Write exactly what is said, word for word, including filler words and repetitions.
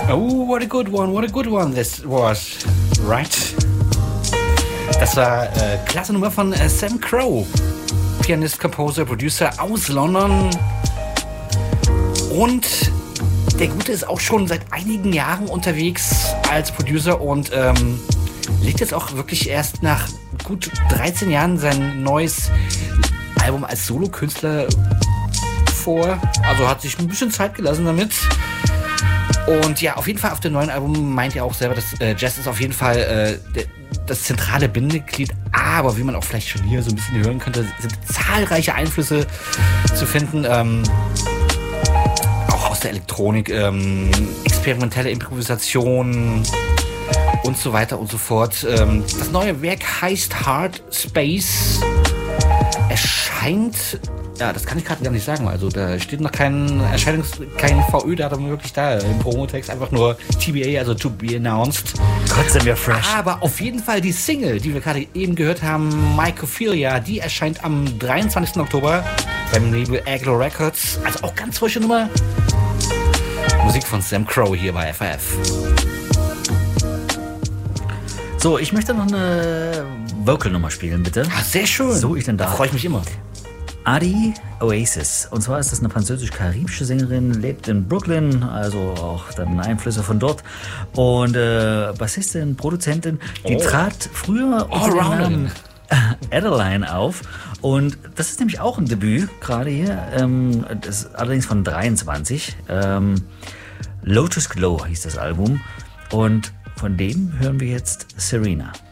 Oh, what a good one, what a good one this was. Right. Das war äh, klasse Nummer von äh, Sam Crow. Pianist, Composer, Producer aus London. Und der Gute ist auch schon seit einigen Jahren unterwegs als Producer und ähm, legt jetzt auch wirklich erst nach gut dreizehn Jahren sein neues Album als Solokünstler vor. Also hat sich ein bisschen Zeit gelassen damit. Und ja, auf jeden Fall auf dem neuen Album meint er auch selber, dass äh, Jazz ist auf jeden Fall äh, der, das zentrale Bindeglied. Aber wie man auch vielleicht schon hier so ein bisschen hören könnte, sind zahlreiche Einflüsse zu finden. Ähm, auch aus der Elektronik, ähm, experimentelle Improvisation und so weiter und so fort. Ähm, das neue Werk heißt Hard Space. Erscheint, ja, das kann ich gerade gar nicht sagen. Also da steht noch kein Erscheinungs-, kein V Ö-Datum wirklich da im Promotext. Einfach nur T B A, also to be announced. Gott, sind wir fresh. Aber auf jeden Fall die Single, die wir gerade eben gehört haben, Mycophilia, die erscheint am dreiundzwanzigsten Oktober beim Label Aglo Records. Also auch ganz frische Nummer. Musik von Sam Crow hier bei F A F. So, ich möchte noch eine Vocal-Nummer spielen, bitte. Ah, sehr schön. So, ich denn da. Da freue ich mich immer. Adi Oasis. Und zwar ist das eine französisch-karibische Sängerin, lebt in Brooklyn, also auch dann Einflüsse von dort. Und äh, Bassistin, Produzentin, die Oh. trat früher Oh, unter dem Roundin. Namen Adeline auf. Und das ist nämlich auch ein Debüt, gerade hier. Ähm, das ist allerdings von dreiundzwanzig. Ähm, Lotus Glow hieß das Album. Und von dem hören wir jetzt Serena.